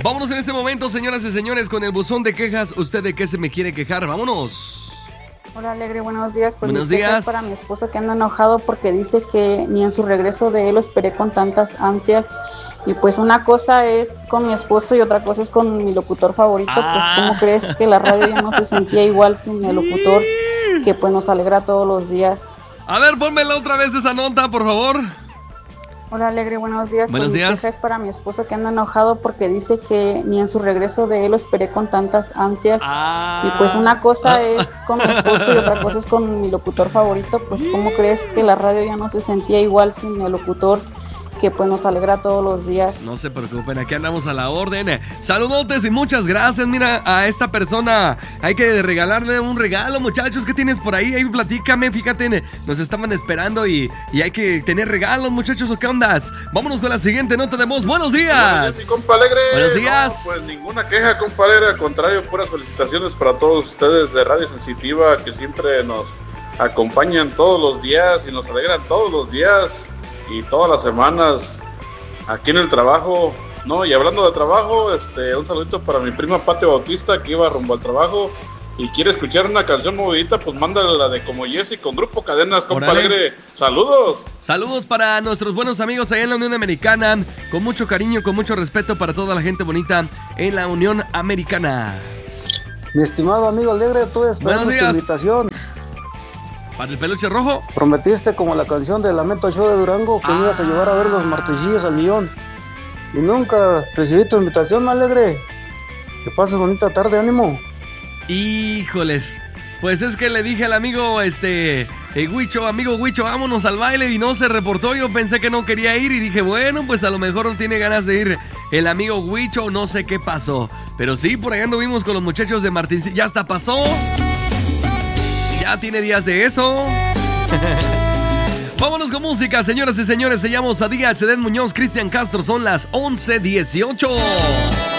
Vámonos en este momento, señoras y señores, con el buzón de quejas. ¿Usted de qué se me quiere quejar? ¡Vámonos! Hola, Alegre, buenos días. Pues buenos mi queja días. es para mi esposo, que anda enojado porque dice que ni en su regreso de él lo esperé con tantas ansias. Y pues una cosa es con mi esposo y otra cosa es con mi locutor favorito. Pues ¿cómo crees que la radio ya no se sentía igual sin el locutor que pues nos alegra todos los días? A ver, pónmela otra vez esa nota, por favor. Hola, Alegre, buenos días. Buenos días. Mi queja es para mi esposo, que anda enojado porque dice que ni en su regreso de él lo esperé con tantas ansias. Y pues una cosa es con mi esposo y otra cosa es con mi locutor favorito. Pues ¿cómo crees que la radio ya no se sentía igual sin el locutor que pues nos alegra todos los días? No se preocupen, aquí andamos a la orden. Saludotes y muchas gracias. Mira, a esta persona hay que regalarle un regalo, muchachos. ¿Qué tienes por ahí? Ahí platícame, fíjate, nos estaban esperando y hay que tener regalos, muchachos. ¿O qué ondas? Vámonos con la siguiente nota de voz. ¡Buenos días! Buenos días, mi compa Alegre. Buenos días. No, pues ninguna queja, compa Alegre. Al contrario, puras felicitaciones para todos ustedes de Radio Sensitiva, que siempre nos acompañan todos los días y nos alegran todos los días y todas las semanas aquí en el trabajo. No, y hablando de trabajo, un saludito para mi prima Pati Bautista, que iba rumbo al trabajo y quiere escuchar una canción movidita. Pues mándale la de Como Jessy con Grupo Cadenas, compa Alegre. Saludos. Saludos para nuestros buenos amigos allá en la Unión Americana, con mucho cariño, con mucho respeto para toda la gente bonita en la Unión Americana. Mi estimado amigo Alegre, tú esperando tu invitación. ¿Para el peluche rojo? Prometiste, como la canción de Lamento Show de Durango, que me ibas a llevar a ver los martillos al millón. Y nunca recibí tu invitación, me Alegre. Que pases bonita tarde, ánimo. Híjoles, pues es que le dije al amigo, amigo Huicho, vámonos al baile, y no se reportó. Yo pensé que no quería ir y dije, bueno, pues a lo mejor no tiene ganas de ir el amigo Huicho, no sé qué pasó. Pero sí, por allá anduvimos con los muchachos de Martín. Ya hasta pasó. Ya tiene días de eso. Vámonos con música, señoras y señores. Se llama Osadía, Sedén Muñoz, Cristian Castro. Son las 11:18.